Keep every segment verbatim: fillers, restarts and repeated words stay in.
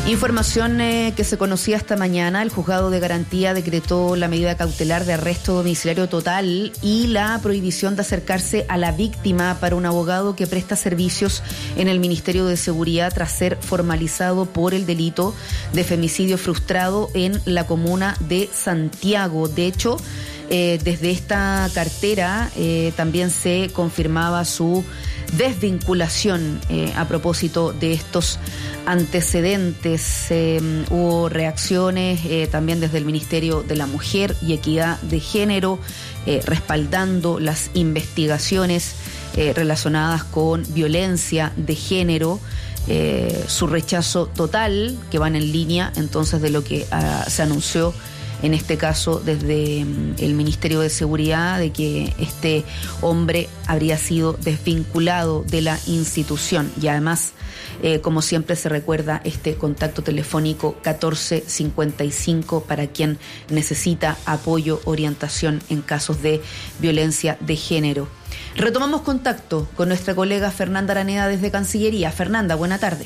Información eh, que se conocía esta mañana. El juzgado de garantía decretó la medida cautelar de arresto domiciliario total y la prohibición de acercarse a la víctima para un abogado que presta servicios en el Ministerio de Seguridad tras ser formalizado por el delito de femicidio frustrado en la comuna de Santiago. De hecho, eh, desde esta cartera eh, también se confirmaba su desvinculación eh, a propósito de estos antecedentes. Eh, hubo reacciones eh, también desde el Ministerio de la Mujer y Equidad de Género, eh, respaldando las investigaciones eh, relacionadas con violencia de género, eh, su rechazo total, que van en línea entonces de lo que uh, se anunció en este caso desde el Ministerio de Seguridad, de que este hombre habría sido desvinculado de la institución. Y además, eh, como siempre se recuerda, este contacto telefónico catorce cincuenta y cinco para quien necesita apoyo, orientación en casos de violencia de género. Retomamos contacto con nuestra colega Fernanda Araneda desde Cancillería. Fernanda, buena tarde.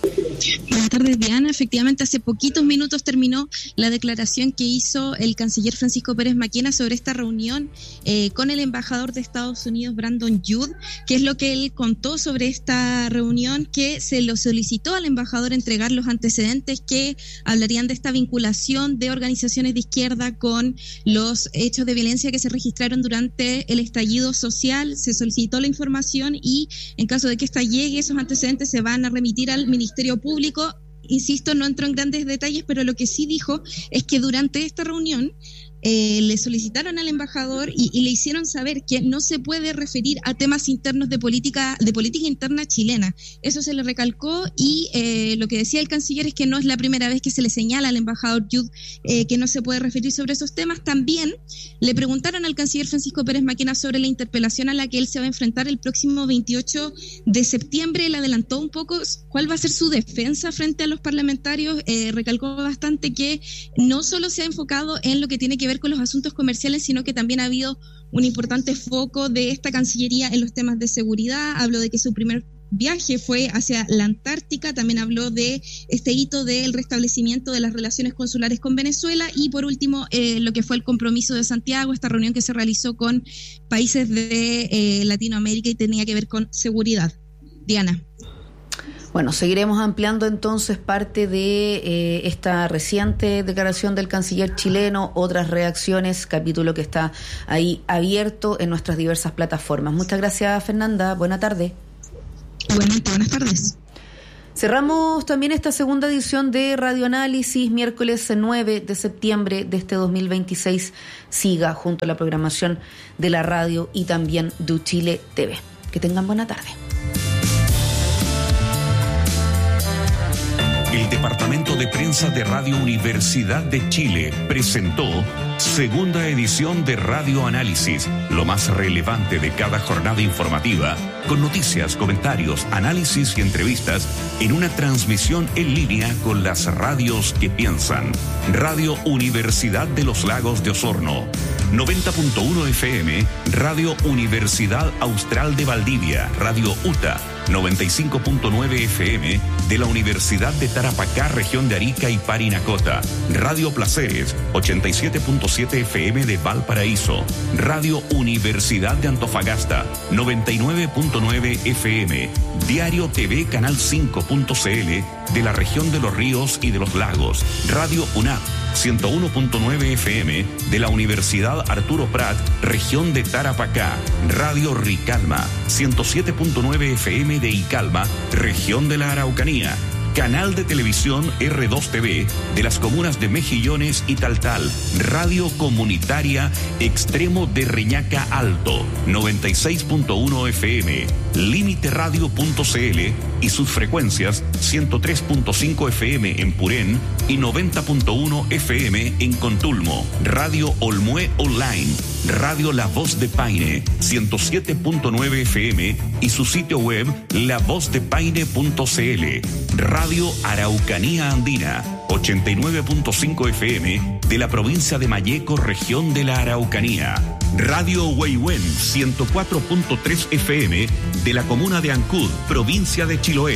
Buenas tardes, Diana. Efectivamente, hace poquitos minutos terminó la declaración que hizo el canciller Francisco Pérez Maquena sobre esta reunión eh, con el embajador de Estados Unidos, Brandon Judd, que es lo que él contó sobre esta reunión, que se lo solicitó al embajador entregar los antecedentes que hablarían de esta vinculación de organizaciones de izquierda con los hechos de violencia que se registraron durante el estallido social. Se solicitó la información y en caso de que esta llegue, esos antecedentes se van a remitir al Ministerio Público. Insisto, no entró en grandes detalles, pero lo que sí dijo es que durante esta reunión eh, le solicitaron al embajador y, y le hicieron saber que no se puede referir a temas internos de política de política interna chilena. Eso se le recalcó y eh, lo que decía el canciller es que no es la primera vez que se le señala al embajador Judd eh, que no se puede referir sobre esos temas. También le preguntaron al canciller Francisco Pérez Maquena sobre la interpelación a la que él se va a enfrentar el próximo veintiocho de septiembre. Él adelantó un poco cuál va a ser su defensa frente a los parlamentarios. Eh, recalcó bastante que no solo se ha enfocado en lo que tiene que ver con los asuntos comerciales, sino que también ha habido un importante foco de esta Cancillería en los temas de seguridad. Habló de que su primer viaje fue hacia la Antártica, también habló de este hito del restablecimiento de las relaciones consulares con Venezuela y por último eh, lo que fue el compromiso de Santiago, esta reunión que se realizó con países de eh, Latinoamérica y tenía que ver con seguridad. Diana. Bueno, seguiremos ampliando entonces parte de eh, esta reciente declaración del canciller chileno, otras reacciones, capítulo que está ahí abierto en nuestras diversas plataformas. Muchas gracias, Fernanda. Buena tarde. Igualmente, buenas tardes. Cerramos también esta segunda edición de Radio Análisis, miércoles nueve de septiembre de este dos mil veintiséis. Siga junto a la programación de la radio y también de Chile T V. Que tengan buena tarde. El Departamento de Prensa de Radio Universidad de Chile presentó segunda edición de Radio Análisis, lo más relevante de cada jornada informativa, con noticias, comentarios, análisis y entrevistas en una transmisión en línea con las radios que piensan. Radio Universidad de los Lagos de Osorno, noventa punto uno F M, Radio Universidad Austral de Valdivia, Radio U T A, noventa y cinco punto nueve F M de la Universidad de Tarapacá, región de Arica y Parinacota, Radio Placeres, ochenta y siete punto siete F M de Valparaíso, Radio Universidad de Antofagasta, noventa y nueve punto nueve F M, Diario T V Canal cinco punto C L de la región de los Ríos y de los Lagos, Radio U N A P, ciento uno punto nueve F M de la Universidad Arturo Prat, región de Tarapacá, Radio Ricalma, ciento siete punto nueve F M de Icalma, región de la Araucanía, Canal de Televisión R dos T V de las comunas de Mejillones y Taltal, Radio Comunitaria Extremo de Reñaca Alto, noventa y seis punto uno F M, Límite Radio punto C L y sus frecuencias ciento tres punto cinco F M en Purén y noventa punto uno F M en Contulmo, Radio Olmué Online, Radio La Voz de Paine, ciento siete punto nueve F M y su sitio web la voz de paine punto c l, Radio Araucanía Andina, ochenta y nueve punto cinco F M de la provincia de Malleco, región de la Araucanía, Radio Huehuen, ciento cuatro punto tres F M de la comuna de Ancud, provincia de Chiloé,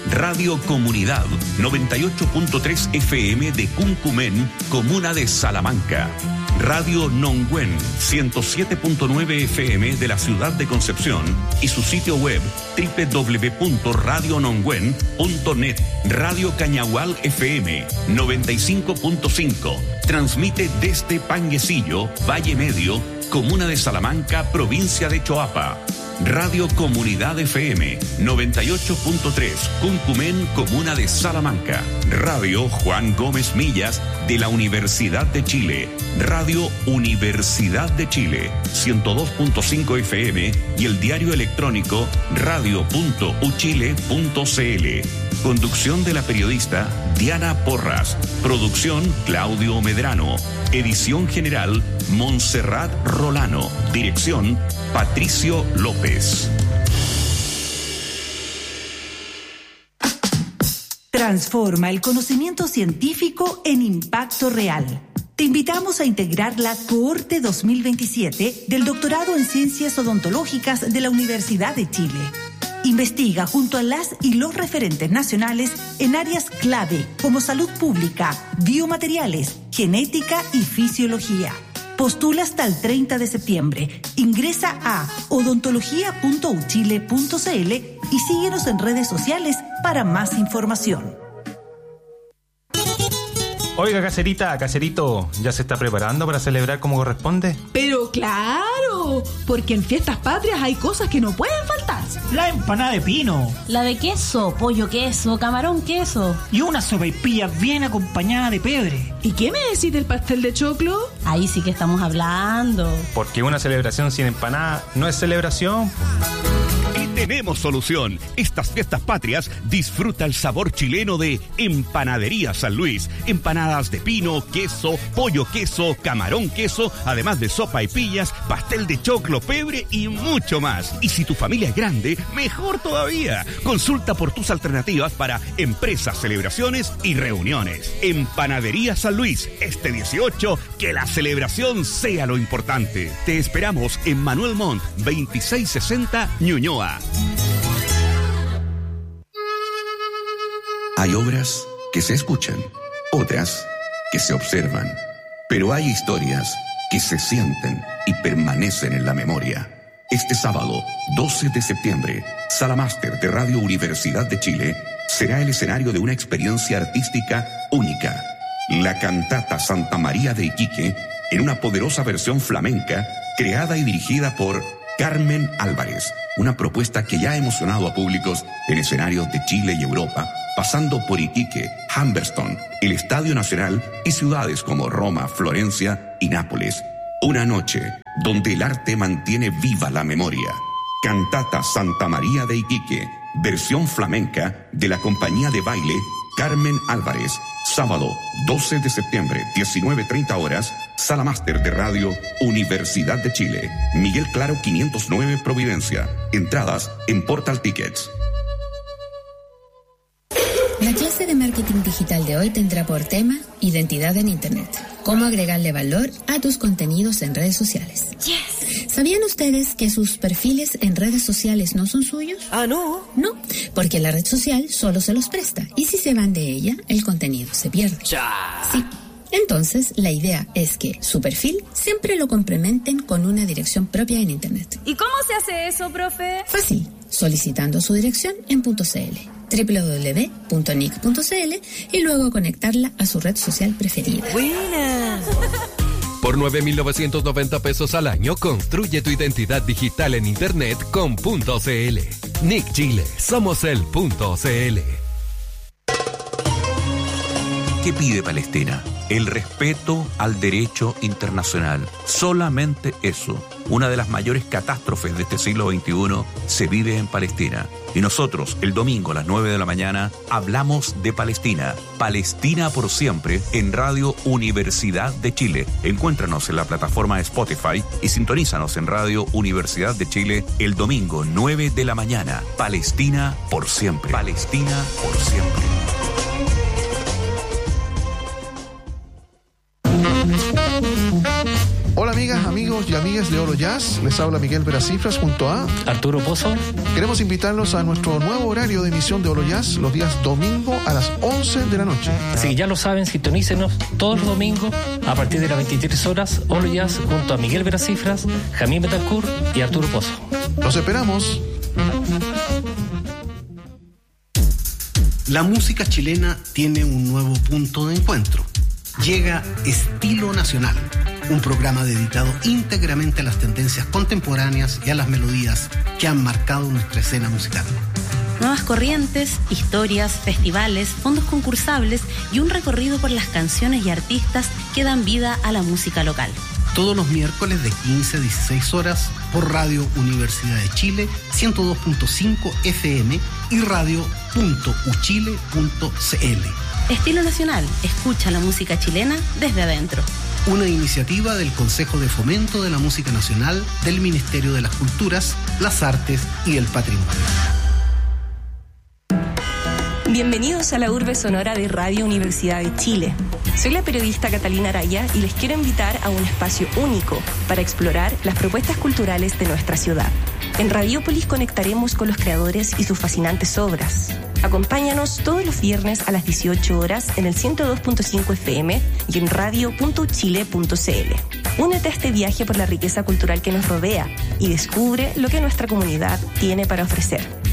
Radio Comunidad noventa y ocho punto tres F M de Cumcumén, comuna de Salamanca. Radio Nongüen ciento siete punto nueve F M de la ciudad de Concepción y su sitio web doble u doble u doble u punto radio nongüen punto net. Radio Cañagual F M noventa y cinco punto cinco transmite desde Panguecillo, Valle Medio, comuna de Salamanca, provincia de Choapa. Radio Comunidad F M noventa y ocho punto tres, Cumcumén, comuna de Salamanca. Radio Juan Gómez Millas de la Universidad de Chile. Radio Universidad de Chile ciento dos punto cinco F M y el diario electrónico radio punto u chile punto c l. Conducción de la periodista Diana Porras. Producción Claudio Medrano. Edición general Montserrat Rolano. Dirección Patricio López. Transforma el conocimiento científico en impacto real. Te invitamos a integrar la cohorte dos mil veintisiete del Doctorado en Ciencias Odontológicas de la Universidad de Chile. Investiga junto a las y los referentes nacionales en áreas clave como salud pública, biomateriales, genética y fisiología. Postula hasta el treinta de septiembre. Ingresa a odontología punto u chile punto c l y síguenos en redes sociales para más información. Oiga, caserita, caserito, ¿ya se está preparando para celebrar como corresponde? Pero claro, porque en Fiestas Patrias hay cosas que no pueden faltar. La empanada de pino. La de queso, pollo queso, camarón queso. Y una sopaipilla bien acompañada de pebre. ¿Y qué me decís del pastel de choclo? Ahí sí que estamos hablando. Porque una celebración sin empanada no es celebración. Tenemos solución. Estas fiestas patrias disfruta el sabor chileno de Empanadería San Luis. Empanadas de pino, queso, pollo queso, camarón queso, además de sopa y pillas, pastel de choclo, pebre y mucho más. Y si tu familia es grande, mejor todavía. Consulta por tus alternativas para empresas, celebraciones y reuniones. Empanadería San Luis, este dieciocho, que la celebración sea lo importante. Te esperamos en Manuel Montt, veintiséis sesenta, Ñuñoa. Hay obras que se escuchan, otras que se observan, pero hay historias que se sienten y permanecen en la memoria. Este sábado, doce de septiembre, Sala Máster de Radio Universidad de Chile será el escenario de una experiencia artística única. La cantata Santa María de Iquique, en una poderosa versión flamenca, creada y dirigida por Carmen Álvarez, una propuesta que ya ha emocionado a públicos en escenarios de Chile y Europa, pasando por Iquique, Humberston, el Estadio Nacional y ciudades como Roma, Florencia y Nápoles. Una noche donde el arte mantiene viva la memoria. Cantata Santa María de Iquique, versión flamenca de la compañía de baile Carmen Álvarez. Sábado, doce de septiembre, diecinueve treinta horas, Sala Máster de Radio Universidad de Chile. Miguel Claro quinientos nueve Providencia. Entradas en Portal Tickets. La clase de marketing digital de hoy tendrá por tema identidad en Internet. Cómo agregarle valor a tus contenidos en redes sociales. Yes. ¿Sabían ustedes que sus perfiles en redes sociales no son suyos? Ah, ¿no? No, porque la red social solo se los presta. Y si se van de ella, el contenido se pierde. Ya. Sí. Entonces, la idea es que su perfil siempre lo complementen con una dirección propia en Internet. ¿Y cómo se hace eso, profe? Fácil, solicitando su dirección en .cl, doble u doble u doble u punto nic punto c l y luego conectarla a su red social preferida. ¡Buena! Por nueve mil novecientos noventa pesos al año, construye tu identidad digital en Internet con .cl. Nick Chile, somos el .cl. ¿Qué pide Palestina? El respeto al derecho internacional. Solamente eso. Una de las mayores catástrofes de este siglo veintiuno se vive en Palestina. Y nosotros, el domingo a las nueve de la mañana, hablamos de Palestina. Palestina por siempre en Radio Universidad de Chile. Encuéntranos en la plataforma de Spotify y sintonízanos en Radio Universidad de Chile el domingo nueve de la mañana. Palestina por siempre. Palestina por siempre. Hola amigos. amigas, amigos y amigas de Olo Jazz, les habla Miguel Veracifras junto a Arturo Pozo. Queremos invitarlos a nuestro nuevo horario de emisión de Olo Jazz los días domingo a las once de la noche. Así que ya lo saben, sintonícenos todos los domingos a partir de las veintitrés horas, Olo Jazz junto a Miguel Veracifras, Jamín Betancourt y Arturo Pozo. Los esperamos. La música chilena tiene un nuevo punto de encuentro. Llega Estilo Nacional, un programa dedicado íntegramente a las tendencias contemporáneas y a las melodías que han marcado nuestra escena musical. Nuevas corrientes, historias, festivales, fondos concursables y un recorrido por las canciones y artistas que dan vida a la música local. Todos los miércoles de quince a dieciséis horas por Radio Universidad de Chile, ciento dos punto cinco F M y radio punto u chile punto c l. Estilo Nacional, escucha la música chilena desde adentro. Una iniciativa del Consejo de Fomento de la Música Nacional del Ministerio de las Culturas, las Artes y el Patrimonio. Bienvenidos a la Urbe Sonora de Radio Universidad de Chile. Soy la periodista Catalina Araya y les quiero invitar a un espacio único para explorar las propuestas culturales de nuestra ciudad. En Radiópolis conectaremos con los creadores y sus fascinantes obras. Acompáñanos todos los viernes a las dieciocho horas en el ciento dos punto cinco F M y en radio punto u chile punto c l. Únete a este viaje por la riqueza cultural que nos rodea y descubre lo que nuestra comunidad tiene para ofrecer.